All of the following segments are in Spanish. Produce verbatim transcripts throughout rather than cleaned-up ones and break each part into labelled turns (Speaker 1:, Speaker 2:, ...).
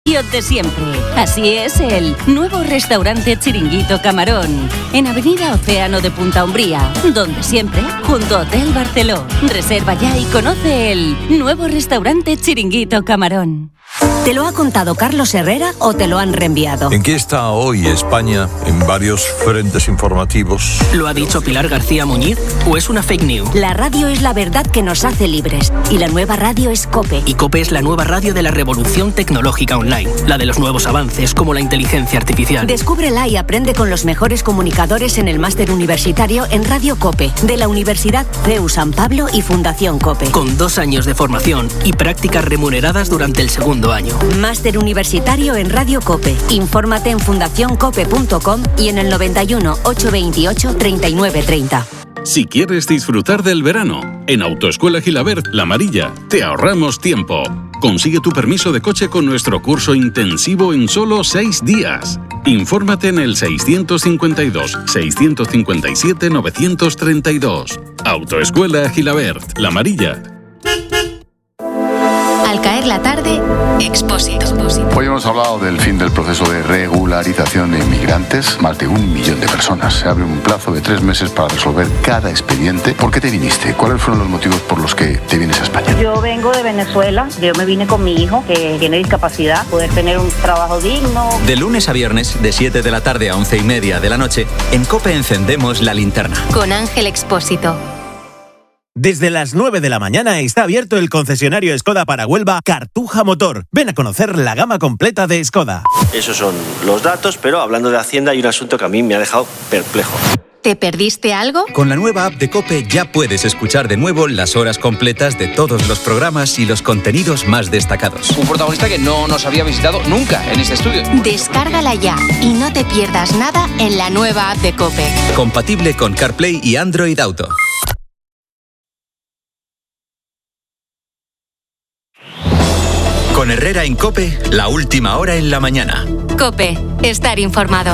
Speaker 1: de siempre. Así es el nuevo restaurante Chiringuito Camarón, en Avenida Océano de Punta Umbría, donde siempre, junto a Hotel Barceló. Reserva ya y conoce el nuevo restaurante Chiringuito Camarón.
Speaker 2: ¿Te lo ha contado Carlos Herrera o te lo han reenviado?
Speaker 3: ¿En qué está hoy España en varios frentes informativos?
Speaker 4: ¿Lo ha dicho Pilar García Muñiz o es una fake news?
Speaker 2: La radio es la verdad que nos hace libres y la nueva radio es COPE.
Speaker 4: Y COPE es la nueva radio de la revolución tecnológica online, la de los nuevos avances como la inteligencia artificial.
Speaker 2: Descúbrela y aprende con los mejores comunicadores en el máster universitario en Radio COPE, de la Universidad C E U San Pablo y Fundación COPE.
Speaker 4: Con dos años de formación y prácticas remuneradas durante el segundo año.
Speaker 2: Máster universitario en Radio COPE. Infórmate en fundación cope punto com y en el noventa y uno, ochocientos veintiocho, treinta y nueve treinta.
Speaker 5: Si quieres disfrutar del verano, en Autoescuela Gilabert La Amarilla te ahorramos tiempo. Consigue tu permiso de coche con nuestro curso intensivo en solo seis días. Infórmate en el seiscientos cincuenta y dos, seiscientos cincuenta y siete, novecientos treinta y dos. Autoescuela Gilabert La Amarilla.
Speaker 6: Al caer la tarde, Expósito.
Speaker 7: Hoy hemos hablado del fin del proceso de regularización de inmigrantes. Más de un millón de personas. Se abre un plazo de tres meses para resolver cada expediente. ¿Por qué te viniste? ¿Cuáles fueron los motivos por los que te vienes a España?
Speaker 8: Yo vengo de Venezuela. Yo me vine con mi hijo, que tiene discapacidad, poder tener un trabajo digno.
Speaker 9: De lunes a viernes, de siete de la tarde a once y media de la noche, en COPE encendemos la linterna.
Speaker 6: Con Ángel Expósito.
Speaker 10: Desde las nueve de la mañana está abierto el concesionario Skoda para Huelva Cartuja Motor. Ven a conocer la gama completa de Skoda.
Speaker 11: Esos son los datos, pero hablando de Hacienda hay un asunto que a mí me ha dejado perplejo.
Speaker 6: ¿Te perdiste algo?
Speaker 9: Con la nueva app de COPE ya puedes escuchar de nuevo las horas completas de todos los programas y los contenidos más destacados.
Speaker 12: Un protagonista que no nos había visitado nunca en este estudio.
Speaker 6: Descárgala ya y no te pierdas nada en la nueva app de COPE.
Speaker 9: Compatible con CarPlay y Android Auto. Con Herrera en COPE, la última hora en la mañana.
Speaker 6: COPE, estar informado.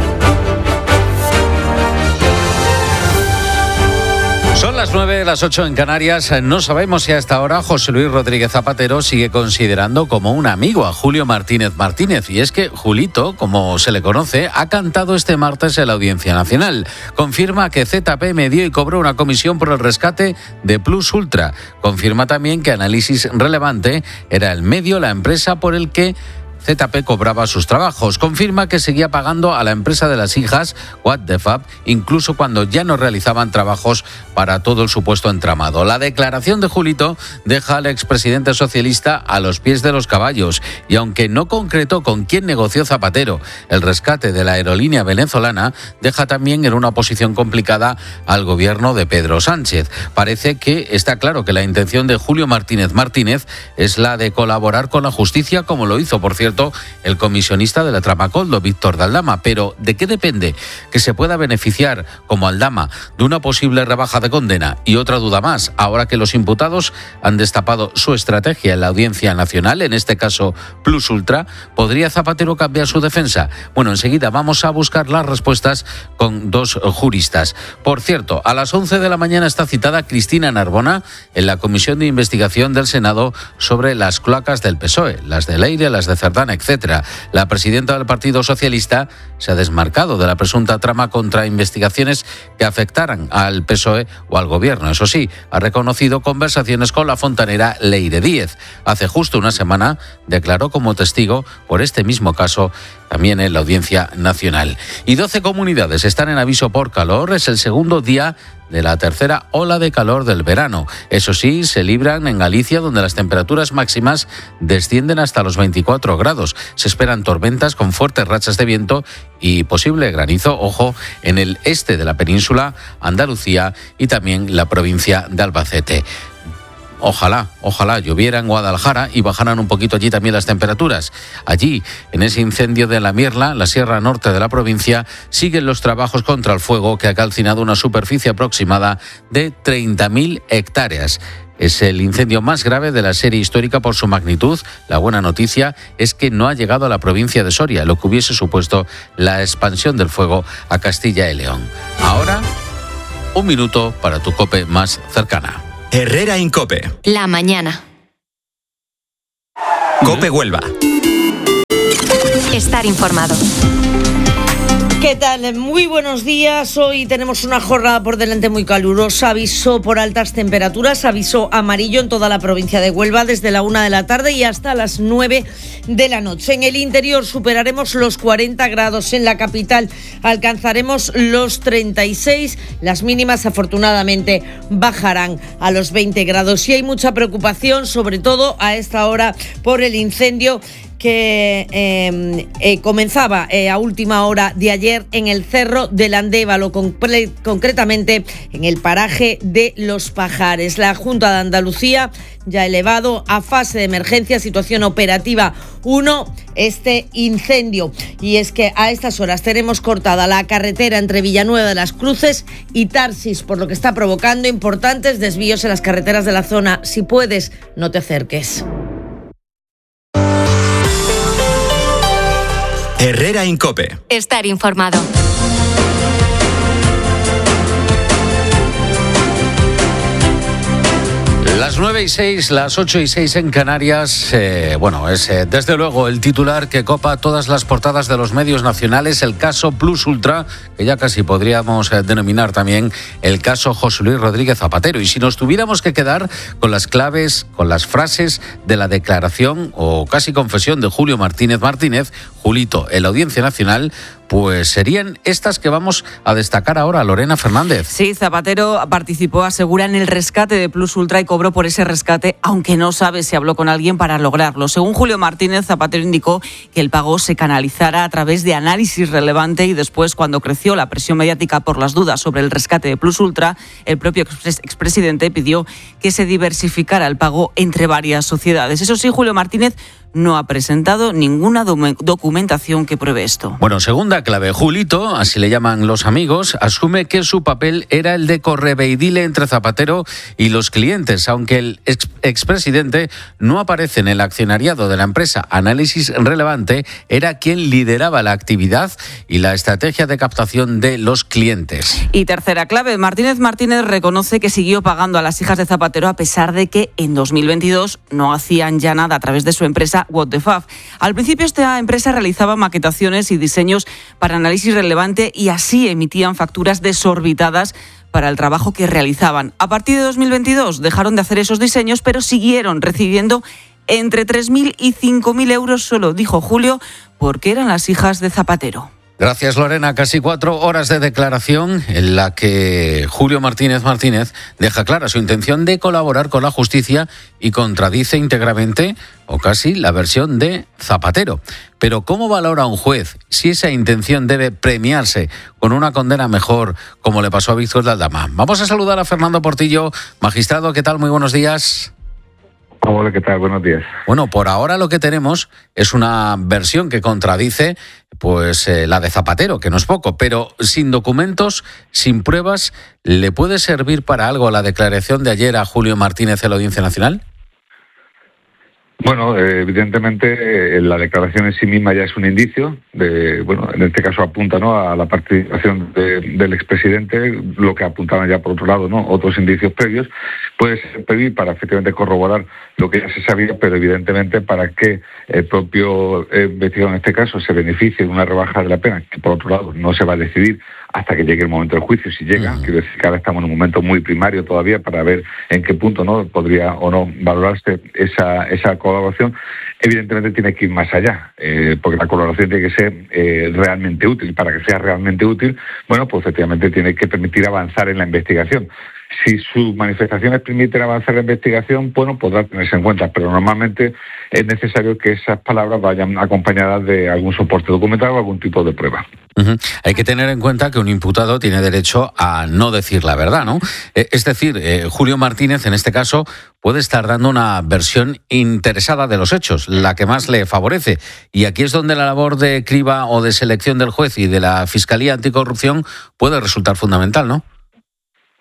Speaker 13: Son las nueve, las ocho en Canarias. No sabemos si hasta ahora José Luis Rodríguez Zapatero sigue considerando como un amigo a Julio Martínez Martínez. Y es que Julito, como se le conoce, ha cantado este martes en la Audiencia Nacional. Confirma que Z P me dio y cobró una comisión por el rescate de Plus Ultra. Confirma también que Análisis Relevante era el medio, la empresa por el que Z P cobraba sus trabajos. Confirma que seguía pagando a la empresa de las hijas, What the Fab, incluso cuando ya no realizaban trabajos para todo el supuesto entramado. La declaración de Julito deja al expresidente socialista a los pies de los caballos y aunque no concretó con quién negoció Zapatero el rescate de la aerolínea venezolana, deja también en una posición complicada al gobierno de Pedro Sánchez. Parece que está claro que la intención de Julio Martínez Martínez es la de colaborar con la justicia, como lo hizo, por cierto, el comisionista de la trama Coldo, Víctor de Aldama. Pero ¿de qué depende que se pueda beneficiar como Aldama de una posible rebaja de condena? Y otra duda más, ahora que los imputados han destapado su estrategia en la Audiencia Nacional, en este caso Plus Ultra, ¿podría Zapatero cambiar su defensa? Bueno, enseguida vamos a buscar las respuestas con dos juristas. Por cierto, a las once de la mañana está citada Cristina Narbona en la Comisión de Investigación del Senado sobre las cloacas del P S O E, las de Leire, las de Cerdán, etcétera. La presidenta del Partido Socialista se ha desmarcado de la presunta trama contra investigaciones que afectaran al P S O E o al gobierno. Eso sí, ha reconocido conversaciones con la fontanera Leire Díez. Hace justo una semana declaró como testigo por este mismo caso también en la Audiencia Nacional. Y doce comunidades están en aviso por calor. Es el segundo día de la tercera ola de calor del verano. Eso sí, se libran en Galicia, donde las temperaturas máximas descienden hasta los veinticuatro grados. Se esperan tormentas con fuertes rachas de viento y posible granizo, ojo, en el este de la península, Andalucía y también la provincia de Albacete. Ojalá, ojalá lloviera en Guadalajara y bajaran un poquito allí también las temperaturas. Allí, en ese incendio de La Mierla, la sierra norte de la provincia, siguen los trabajos contra el fuego que ha calcinado una superficie aproximada de treinta mil hectáreas. Es el incendio más grave de la serie histórica por su magnitud. La buena noticia es que no ha llegado a la provincia de Soria, lo que hubiese supuesto la expansión del fuego a Castilla y León. Ahora, un minuto para tu COPE más cercana.
Speaker 9: Herrera en COPE.
Speaker 6: La mañana.
Speaker 9: COPE Huelva.
Speaker 2: estar informado.
Speaker 14: ¿Qué tal? Muy buenos días. Hoy tenemos una jornada por delante muy calurosa. Aviso por altas temperaturas, aviso amarillo en toda la provincia de Huelva desde la una de la tarde y hasta las nueve de la noche. En el interior superaremos los cuarenta grados. En la capital alcanzaremos los treinta y seis. Las mínimas afortunadamente bajarán a los veinte grados. Y hay mucha preocupación, sobre todo a esta hora, por el incendio que eh, eh, comenzaba eh, a última hora de ayer en el Cerro del Andévalo, concre- concretamente en el paraje de Los Pajares. La Junta de Andalucía ya ha elevado a fase de emergencia, situación operativa uno, este incendio. Y es que a estas horas tenemos cortada la carretera entre Villanueva de las Cruces y Tarsis, por lo que está provocando importantes desvíos en las carreteras de la zona. Si puedes, no te acerques.
Speaker 9: Herrera Incope.
Speaker 2: Estar informado.
Speaker 13: Las nueve y seis, las ocho y seis en Canarias. Eh, bueno, es eh, desde luego el titular que copa todas las portadas de los medios nacionales, el caso Plus Ultra, que ya casi podríamos eh, denominar también el caso José Luis Rodríguez Zapatero. Y si nos tuviéramos que quedar con las claves, con las frases de la declaración o casi confesión de Julio Martínez Martínez, Julito, en la Audiencia Nacional, pues serían estas que vamos a destacar ahora, Lorena Fernández.
Speaker 15: Sí, Zapatero participó, asegura, en el rescate de Plus Ultra y cobró por ese rescate, aunque no sabe si habló con alguien para lograrlo. Según Julio Martínez, Zapatero indicó que el pago se canalizara a través de análisis relevante y después, cuando creció la presión mediática por las dudas sobre el rescate de Plus Ultra, el propio expresidente pidió que se diversificara el pago entre varias sociedades. Eso sí, Julio Martínez no ha presentado ninguna documentación que pruebe esto.
Speaker 13: Bueno, segunda clave. Julito, así le llaman los amigos, asume que su papel era el de correveidile entre Zapatero y los clientes, aunque el ex expresidente no aparece en el accionariado de la empresa. Análisis relevante era quien lideraba la actividad y la estrategia de captación de los clientes.
Speaker 15: Y tercera clave. Martínez Martínez reconoce que siguió pagando a las hijas de Zapatero a pesar de que en dos mil veintidós no hacían ya nada a través de su empresa What the Fab. Al principio esta empresa realizaba maquetaciones y diseños para análisis relevante y así emitían facturas desorbitadas para el trabajo que realizaban. A partir de dos mil veintidós dejaron de hacer esos diseños, pero siguieron recibiendo entre tres mil y cinco mil euros solo, dijo Julio, porque eran las hijas de Zapatero.
Speaker 13: Gracias, Lorena. Casi cuatro horas de declaración en la que Julio Martínez Martínez deja clara su intención de colaborar con la justicia y contradice íntegramente o casi la versión de Zapatero. Pero ¿cómo valora un juez si esa intención debe premiarse con una condena mejor, como le pasó a Víctor de Aldama? Vamos a saludar a Fernando Portillo. Magistrado, ¿qué tal? Muy buenos días.
Speaker 16: Hola, ¿qué tal? Buenos días.
Speaker 13: Bueno, por ahora lo que tenemos es una versión que contradice pues eh, la de Zapatero, que no es poco, pero sin documentos, sin pruebas, ¿le puede servir para algo la declaración de ayer a Julio Martínez en la Audiencia Nacional?
Speaker 16: Bueno, eh, evidentemente eh, la declaración en sí misma ya es un indicio, de, bueno, en este caso apunta, ¿no?, a la participación de, del expresidente, lo que apuntaban ya por otro lado, ¿no?, otros indicios previos. Puede servir para efectivamente corroborar lo que ya se sabía, pero evidentemente para que el propio eh, investigado en este caso se beneficie de una rebaja de la pena, que por otro lado no se va a decidir hasta que llegue el momento del juicio, si llega. Uh-huh. Quiero decir que ahora estamos en un momento muy primario todavía para ver en qué punto no podría o no valorarse esa, esa colaboración. Evidentemente tiene que ir más allá, eh, porque la colaboración tiene que ser eh, realmente útil. Para que sea realmente útil, bueno, pues efectivamente tiene que permitir avanzar en la investigación. Si sus manifestaciones permiten avanzar en la investigación, bueno, podrá tenerse en cuenta, pero normalmente es necesario que esas palabras vayan acompañadas de algún soporte documental o algún tipo de prueba.
Speaker 13: Uh-huh. Hay que tener en cuenta que un imputado tiene derecho a no decir la verdad, ¿no? Eh, es decir, eh, Julio Martínez, en este caso, puede estar dando una versión interesada de los hechos, la que más le favorece. Y aquí es donde la labor de criba o de selección del juez y de la Fiscalía Anticorrupción puede resultar fundamental, ¿no?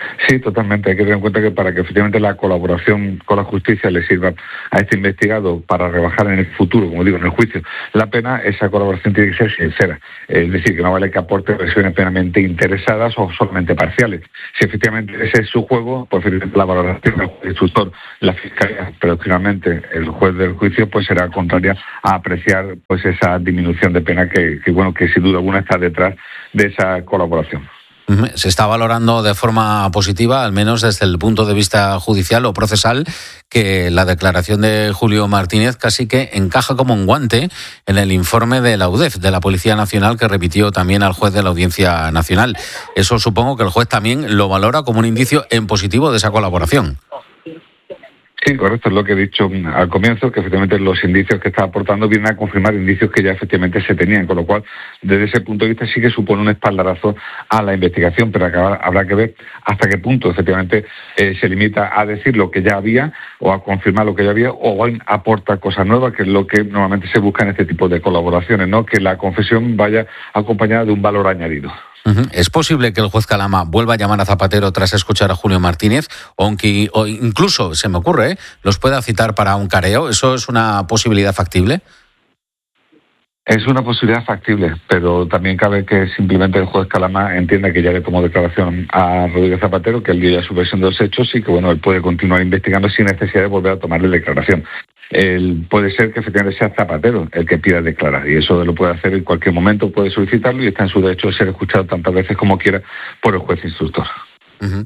Speaker 16: Sí, totalmente. Hay que tener en cuenta que para que efectivamente la colaboración con la justicia le sirva a este investigado para rebajar en el futuro, como digo, en el juicio, la pena, esa colaboración tiene que ser sincera. Es decir, que no vale que aporte versiones plenamente interesadas o solamente parciales. Si efectivamente ese es su juego, pues la valoración del juez instructor, la fiscalía, pero finalmente el juez del juicio, pues será contraria a apreciar pues esa disminución de pena que, que bueno, que sin duda alguna está detrás de esa colaboración.
Speaker 13: Se está valorando de forma positiva, al menos desde el punto de vista judicial o procesal, que la declaración de Julio Martínez casi que encaja como un guante en el informe de la U D E F, de la Policía Nacional, que repitió también al juez de la Audiencia Nacional. Eso supongo que el juez también lo valora como un indicio en positivo de esa colaboración.
Speaker 16: Sí, correcto, es lo que he dicho al comienzo, que efectivamente los indicios que está aportando vienen a confirmar indicios que ya efectivamente se tenían, con lo cual, desde ese punto de vista sí que supone un espaldarazo a la investigación, pero habrá que ver hasta qué punto efectivamente eh, se limita a decir lo que ya había o a confirmar lo que ya había, o aporta cosas nuevas, que es lo que normalmente se busca en este tipo de colaboraciones, ¿no? Que la confesión vaya acompañada de un valor añadido.
Speaker 13: ¿Es posible que el juez Calama vuelva a llamar a Zapatero tras escuchar a Julio Martínez? O, aunque, o incluso, se me ocurre, ¿eh? los pueda citar para un careo. ¿Eso es una posibilidad factible?
Speaker 16: Es una posibilidad factible, pero también cabe que simplemente el juez Calama entienda que ya le tomó declaración a Rodríguez Zapatero, que él dio ya su versión de los hechos y que bueno, él puede continuar investigando sin necesidad de volver a tomarle declaración. Él, puede ser que efectivamente sea Zapatero el que pida declarar, y eso lo puede hacer en cualquier momento, puede solicitarlo y está en su derecho de ser escuchado tantas veces como quiera por el juez instructor. Uh-huh.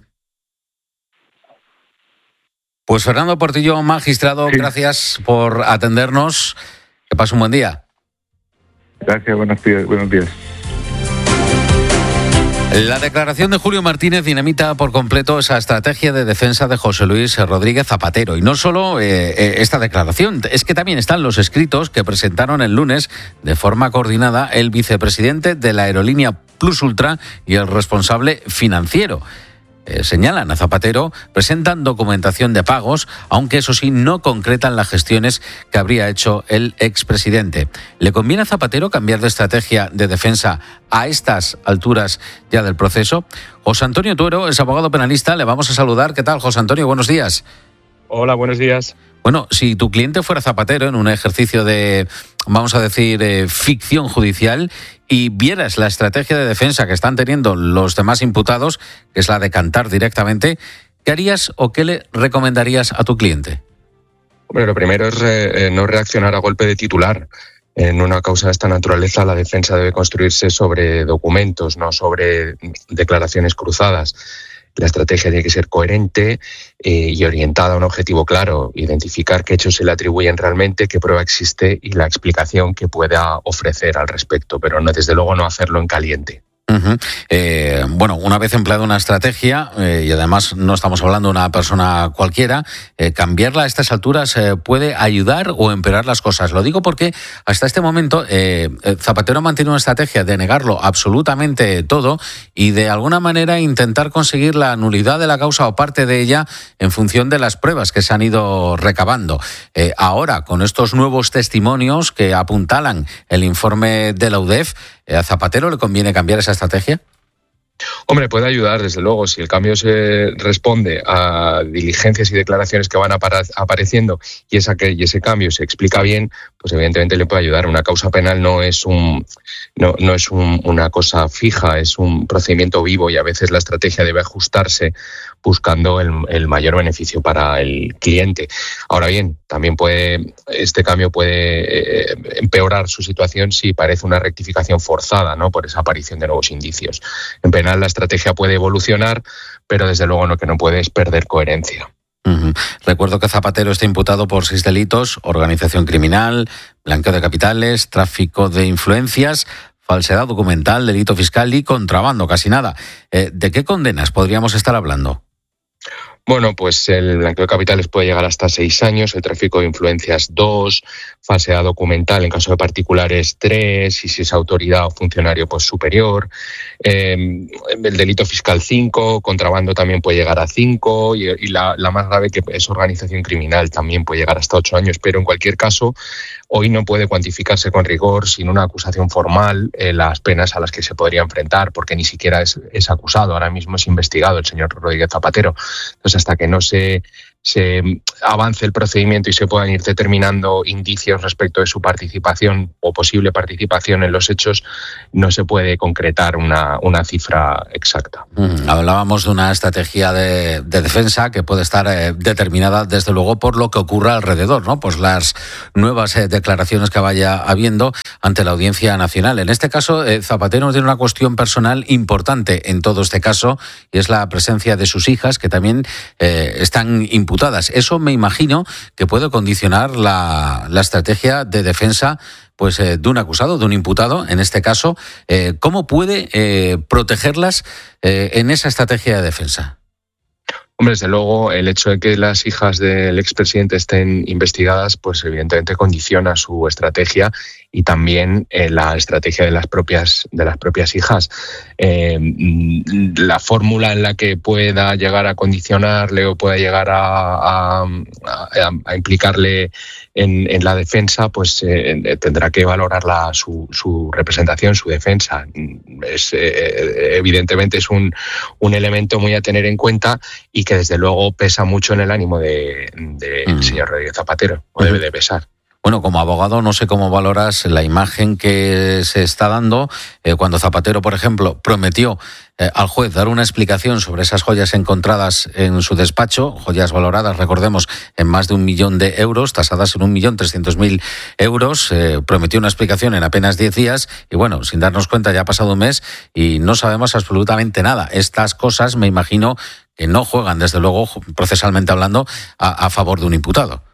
Speaker 13: Pues Fernando Portillo, magistrado, sí. Gracias por atendernos. Que pase un buen día.
Speaker 16: Gracias, buenos días. Buenos días.
Speaker 13: La declaración de Julio Martínez dinamita por completo esa estrategia de defensa de José Luis Rodríguez Zapatero. Y no solo eh, esta declaración, es que también están los escritos que presentaron el lunes de forma coordinada el vicepresidente de la aerolínea Plus Ultra y el responsable financiero. Eh, señalan a Zapatero, presentan documentación de pagos, aunque eso sí no concretan las gestiones que habría hecho el expresidente. ¿Le conviene a Zapatero cambiar de estrategia de defensa a estas alturas ya del proceso? José Antonio Tuero es abogado penalista, le vamos a saludar. ¿Qué tal, José Antonio? Buenos días.
Speaker 17: Hola, buenos días.
Speaker 13: Bueno, si tu cliente fuera Zapatero en un ejercicio de, vamos a decir, eh, ficción judicial, y vieras la estrategia de defensa que están teniendo los demás imputados, que es la de cantar directamente, ¿qué harías o qué le recomendarías a tu cliente?
Speaker 17: Bueno, lo primero es eh, no reaccionar a golpe de titular. En una causa de esta naturaleza, la defensa debe construirse sobre documentos, no sobre declaraciones cruzadas. La estrategia tiene que ser coherente eh, y orientada a un objetivo claro, identificar qué hechos se le atribuyen realmente, qué prueba existe y la explicación que pueda ofrecer al respecto, pero no, desde luego no hacerlo en caliente.
Speaker 13: Uh-huh. Eh, bueno, una vez empleada una estrategia, eh, y además no estamos hablando de una persona cualquiera, eh, cambiarla a estas alturas eh, puede ayudar o empeorar las cosas. Lo digo porque hasta este momento eh, Zapatero mantiene una estrategia de negarlo absolutamente todo y de alguna manera intentar conseguir la nulidad de la causa o parte de ella en función de las pruebas que se han ido recabando. Eh, ahora, con estos nuevos testimonios que apuntalan el informe de la U D E F, ¿a Zapatero le conviene cambiar esa estrategia?
Speaker 17: Hombre, puede ayudar, desde luego. Si el cambio se responde a diligencias y declaraciones que van apareciendo y, esa que, y ese cambio se explica bien, pues evidentemente le puede ayudar. Una causa penal no es un no, no es un, una cosa fija, es un procedimiento vivo y a veces la estrategia debe ajustarse buscando el, el mayor beneficio para el cliente. Ahora bien, también puede este cambio puede eh, empeorar su situación si parece una rectificación forzada, ¿no?, por esa aparición de nuevos indicios. En penal la estrategia puede evolucionar, pero desde luego lo que no puede es perder coherencia.
Speaker 13: Uh-huh. Recuerdo que Zapatero está imputado por seis delitos: organización criminal, blanqueo de capitales, tráfico de influencias, falsedad documental, delito fiscal y contrabando, casi nada. Eh, ¿De qué condenas podríamos estar hablando?
Speaker 17: Bueno, pues el blanqueo de capitales puede llegar hasta seis años, el tráfico de influencias dos, falsedad documental en caso de particulares tres, y si es autoridad o funcionario pues superior, eh, el delito fiscal cinco, contrabando también puede llegar a cinco, y, y la, la más grave, que es organización criminal, también puede llegar hasta ocho años, pero en cualquier caso hoy no puede cuantificarse con rigor sin una acusación formal eh, las penas a las que se podría enfrentar, porque ni siquiera es, es acusado, ahora mismo es investigado el señor Rodríguez Zapatero. Entonces, hasta que no se, se avance el procedimiento y se puedan ir determinando indicios respecto de su participación o posible participación en los hechos, no se puede concretar una, una cifra exacta.
Speaker 13: Mm, hablábamos de una estrategia de, de defensa que puede estar eh, determinada, desde luego, por lo que ocurra alrededor, ¿no? Pues las nuevas eh, declaraciones que vaya habiendo ante la Audiencia Nacional. En este caso, eh, Zapatero tiene una cuestión personal importante en todo este caso, y es la presencia de sus hijas, que también eh, están imputadas. Eso me imagino que puede condicionar la, la estrategia de defensa pues eh, de un acusado, de un imputado, en este caso. Eh, ¿Cómo puede eh, protegerlas eh, en esa estrategia de defensa?
Speaker 17: Hombre, desde luego, el hecho de que las hijas del expresidente estén investigadas, pues evidentemente condiciona su estrategia y también eh, la estrategia de las propias de las propias hijas. Eh, la fórmula en la que pueda llegar a condicionarle o pueda llegar a, a, a, a implicarle en, en la defensa, pues eh, tendrá que valorarla su, su representación, su defensa. Es, eh, evidentemente es un, un elemento muy a tener en cuenta y que desde luego pesa mucho en el ánimo del de, de mm. señor Rodríguez Zapatero, o debe de pesar.
Speaker 13: Bueno, como abogado, no sé cómo valoras la imagen que se está dando eh, cuando Zapatero, por ejemplo, prometió eh, al juez dar una explicación sobre esas joyas encontradas en su despacho, joyas valoradas, recordemos, en más de un millón de euros, tasadas en un millón trescientos mil euros. Eh, prometió una explicación en apenas diez días y, bueno, sin darnos cuenta ya ha pasado un mes y no sabemos absolutamente nada. Estas cosas, me imagino, que no juegan, desde luego, procesalmente hablando, a, a favor de un imputado.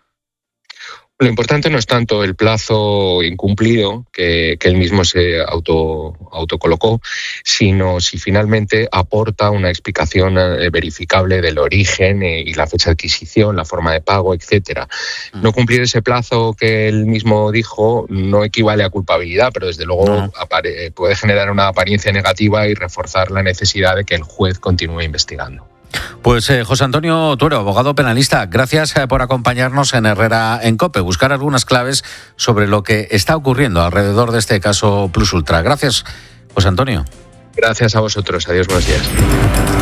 Speaker 17: Lo importante no es tanto el plazo incumplido que, que él mismo se auto autocolocó, sino si finalmente aporta una explicación eh, verificable del origen eh, y la fecha de adquisición, la forma de pago, etcétera. No cumplir ese plazo que él mismo dijo no equivale a culpabilidad, pero desde luego no. apare- puede generar una apariencia negativa y reforzar la necesidad de que el juez continúe investigando.
Speaker 13: Pues eh, José Antonio Tuero, abogado penalista, gracias eh, por acompañarnos en Herrera en COPE, buscar algunas claves sobre lo que está ocurriendo alrededor de este caso Plus Ultra. Gracias, José Antonio.
Speaker 17: Gracias a vosotros. Adiós, buenos días.